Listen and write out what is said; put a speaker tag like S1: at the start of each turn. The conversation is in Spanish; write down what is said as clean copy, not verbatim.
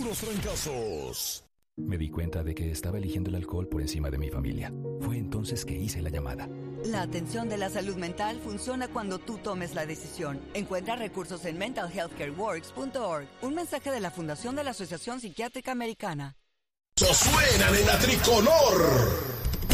S1: puros trancazos.
S2: Me di cuenta de que estaba eligiendo el alcohol por encima de mi familia. Fue entonces que hice la llamada.
S3: La atención de la salud mental funciona cuando tú tomes la decisión. Encuentra recursos en mentalhealthcareworks.org. Un mensaje de la Fundación de la Asociación Psiquiátrica Americana.
S1: Suenan en la tricolor.